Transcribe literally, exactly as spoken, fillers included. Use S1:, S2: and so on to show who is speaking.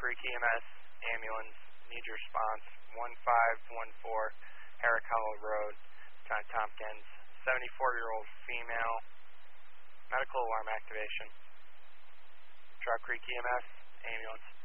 S1: Creek E M S, ambulance, need your response, one five one four Herrick Hollow Road, John Tompkins, seventy-four-year-old female, medical alarm activation. Trout Creek E M S, ambulance.